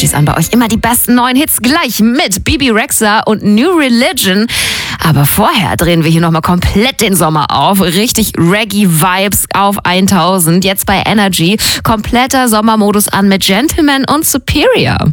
Energies an bei euch. Immer die besten neuen Hits gleich mit Bibi Rexha und New Religion. Aber vorher drehen wir hier nochmal komplett den Sommer auf. Richtig Reggae-Vibes auf 1000. Jetzt bei Energy. Kompletter Sommermodus an mit Gentleman und Superior.